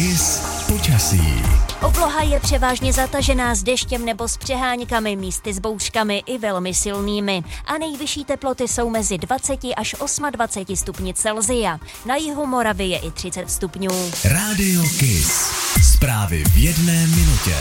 KISS počasí. Obloha je převážně zatažená s deštěm nebo s přeháňkami, místy s bouřkami i velmi silnými. A nejvyšší teploty jsou mezi 20 až 28 stupni Celsia. Na jihu Moravy je i 30 stupňů. Rádio KISS. Zprávy v 1 minutě.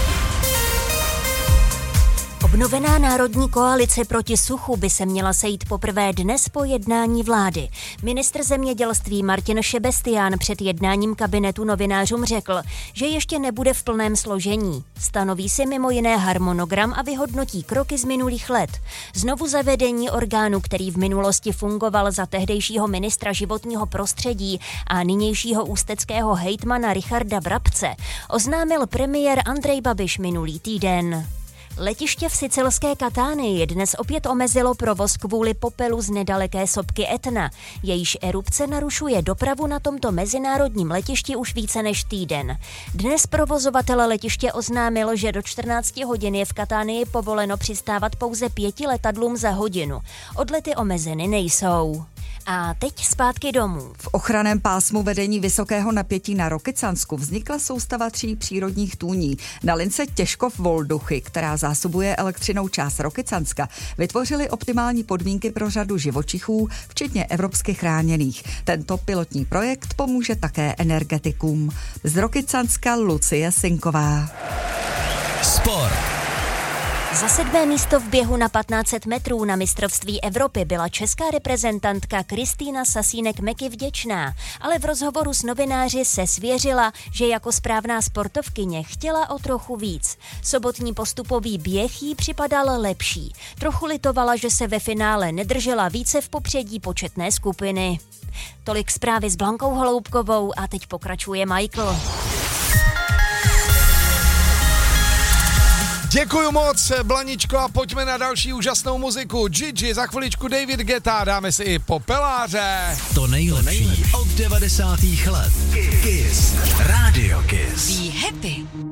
Obnovená národní koalice proti suchu by se měla sejít poprvé dnes po jednání vlády. Ministr zemědělství Martin Šebestián před jednáním kabinetu novinářům řekl, že ještě nebude v plném složení. Stanoví si mimo jiné harmonogram a vyhodnotí kroky z minulých let. Znovu zavedení orgánu, který v minulosti fungoval za tehdejšího ministra životního prostředí a nynějšího ústeckého hejtmana Richarda Brabce, oznámil premiér Andrej Babiš minulý týden. Letiště v sicilské Katánii dnes opět omezilo provoz kvůli popelu z nedaleké sopky Etna. Jejíž erupce narušuje dopravu na tomto mezinárodním letišti už více než týden. Dnes provozovatel letiště oznámil, že do 14 hodin je v Katánii povoleno přistávat pouze 5 letadlům za hodinu. Odlety omezeny nejsou. A teď zpátky domů. V ochranném pásmu vedení vysokého napětí na Rokycansku vznikla soustava 3 přírodních tůní. Na lince Těžkov-Volduchy, která zásobuje elektřinou část Rokycanska, vytvořili optimální podmínky pro řadu živočichů, včetně evropsky chráněných. Tento pilotní projekt pomůže také energetikům. Z Rokycanska Lucie Sinková. Sport. Za 7. místo v běhu na 1500 metrů na mistrovství Evropy byla česká reprezentantka Kristýna Sasínek-Meky vděčná, ale v rozhovoru s novináři se svěřila, že jako správná sportovkyně chtěla o trochu víc. Sobotní postupový běh jí připadal lepší. Trochu litovala, že se ve finále nedržela více v popředí početné skupiny. Tolik zprávy s Blankou Holoubkovou a teď pokračuje Michael. Děkuju moc, Blaničko, a pojďme na další úžasnou muziku. Gigi, za chviličku David Guetta, dáme si i popeláře. To nejlepší od 90. let. KISS. Rádio KISS. Be happy.